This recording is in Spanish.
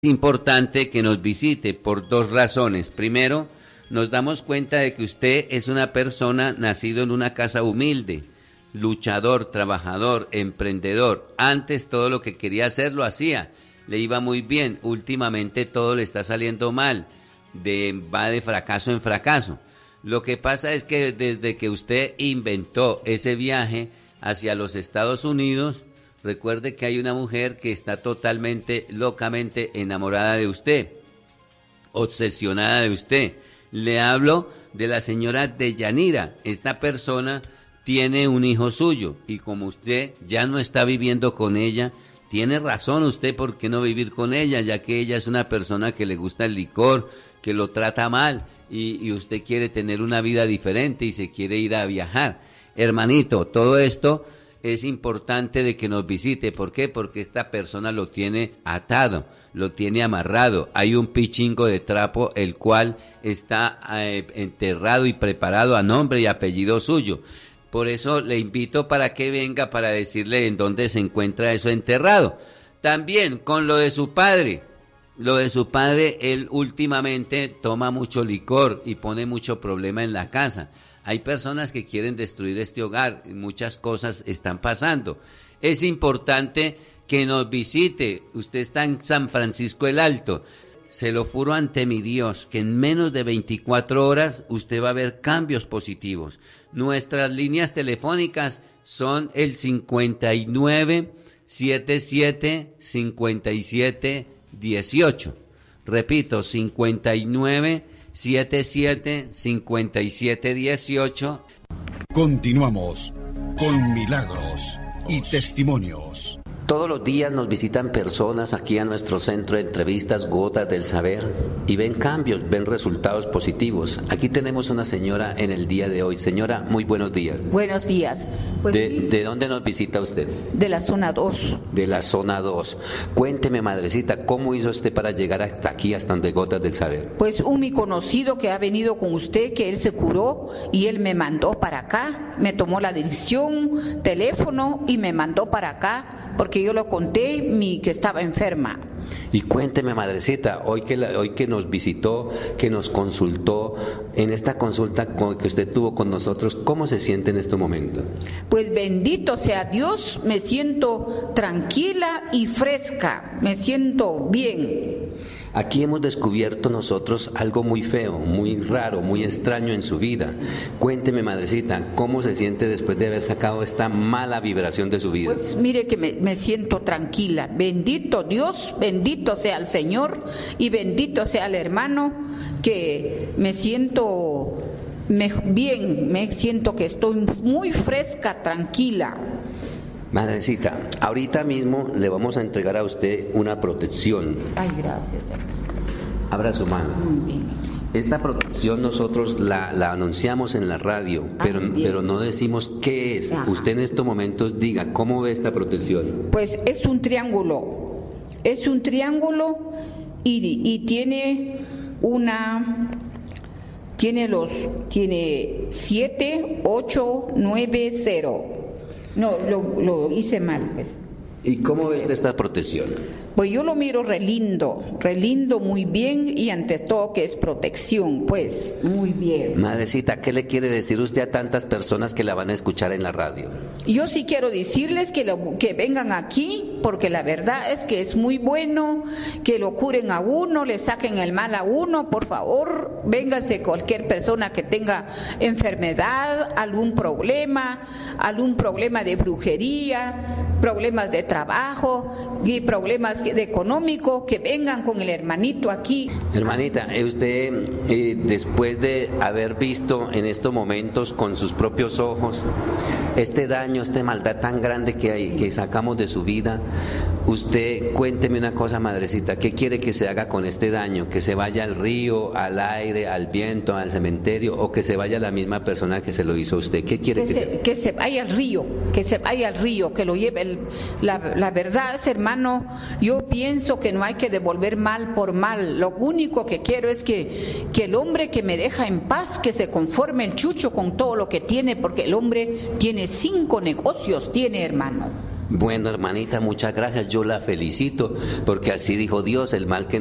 Importante que nos visite por dos razones. Primero, nos damos cuenta de que usted es una persona nacido en una casa humilde, luchador, trabajador, emprendedor. Antes todo lo que quería hacer lo hacía, le iba muy bien. Últimamente todo le está saliendo mal, va de fracaso en fracaso. Lo que pasa es que desde que usted inventó ese viaje hacia los Estados Unidos, recuerde que hay una mujer que está totalmente, locamente enamorada de usted, obsesionada de usted. Le hablo de la señora Deyanira. Esta persona tiene un hijo suyo y como usted ya no está viviendo con ella, tiene razón usted por qué no vivir con ella, ya que ella es una persona que le gusta el licor, que lo trata mal y usted quiere tener una vida diferente y se quiere ir a viajar. Hermanito, todo esto es importante de que nos visite. ¿Por qué? Porque esta persona lo tiene atado, lo tiene amarrado. Hay un pichingo de trapo el cual está enterrado y preparado a nombre y apellido suyo. Por eso le invito para que venga para decirle en dónde se encuentra eso enterrado. También con lo de su padre. Lo de su padre, él últimamente toma mucho licor y pone mucho problema en la casa. Hay personas que quieren destruir este hogar, muchas cosas están pasando. Es importante que nos visite. Usted está en San Francisco el Alto. Se lo juro ante mi Dios que en menos de 24 horas usted va a ver cambios positivos. Nuestras líneas telefónicas son el 59 77 57 18. Repito, 59 77 57 18. Continuamos con Milagros y Testimonios. Todos los días nos visitan personas aquí a nuestro centro de entrevistas Gotas del Saber y ven cambios, ven resultados positivos. Aquí tenemos una señora en el día de hoy. Señora, muy buenos días. Buenos días. Pues, ¿De dónde nos visita usted? De la zona 2. De la zona 2. Cuénteme, madrecita, ¿cómo hizo usted para llegar hasta aquí, hasta donde Gotas del Saber? Pues mi conocido que ha venido con usted, que él se curó y él me mandó para acá, me tomó la dirección, teléfono y me mandó para acá porque yo lo conté que estaba enferma. Y cuénteme, madrecita, hoy que nos visitó, que nos consultó, en esta consulta que usted tuvo con nosotros, ¿cómo se siente en este momento? Pues bendito sea Dios, me siento tranquila y fresca, me siento bien. Aquí hemos descubierto nosotros algo muy feo, muy raro, muy extraño en su vida. Cuénteme, madrecita, ¿cómo se siente después de haber sacado esta mala vibración de su vida? Pues mire que me siento tranquila. Bendito Dios, bendito sea el Señor y bendito sea el hermano, que me siento bien, me siento que estoy muy fresca, tranquila. Madrecita, ahorita mismo le vamos a entregar a usted una protección. Ay, gracias. Abra su mano. Muy bien. Esta protección nosotros la anunciamos en la radio, pero no decimos qué es. Ajá. Usted en estos momentos diga, ¿cómo ve esta protección? Pues es un triángulo. Es un triángulo y tiene tiene 7, 8, 9, 0. No, lo hice mal, pues. ¿Y cómo ves esta protección? Pues yo lo miro re lindo, muy bien, y antes todo que es protección, pues, muy bien. Madrecita, ¿qué le quiere decir usted a tantas personas que la van a escuchar en la radio? Yo sí quiero decirles que vengan aquí, porque la verdad es que es muy bueno, que lo curen a uno, le saquen el mal a uno, por favor, véngase cualquier persona que tenga enfermedad, algún problema de brujería, problemas de trabajo y problemas de económico, que vengan con el hermanito aquí. Hermanita, usted después de haber visto en estos momentos con sus propios ojos este daño, esta maldad tan grande que sacamos de su vida, usted cuénteme una cosa, madrecita, ¿qué quiere que se haga con este daño? ¿Que se vaya al río, al aire, al viento, al cementerio, o que se vaya la misma persona que se lo hizo a usted? ¿Qué quiere que se vaya al río, que lo lleve? La verdad es, hermano, yo pienso que no hay que devolver mal por mal. Lo único que quiero es que el hombre que me deja en paz, que se conforme el chucho con todo lo que tiene, porque el hombre tiene 5 negocios, hermano. Bueno, hermanita, muchas gracias, yo la felicito, porque así dijo Dios, el mal que